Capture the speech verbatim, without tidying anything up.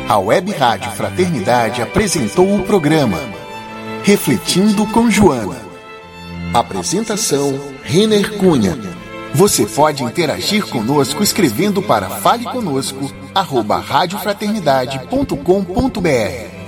A Web Rádio Fraternidade apresentou o programa Refletindo com Joana. Apresentação, Renner Cunha. Você pode interagir conosco escrevendo para fale conosco arroba radiofraternidade ponto com ponto br.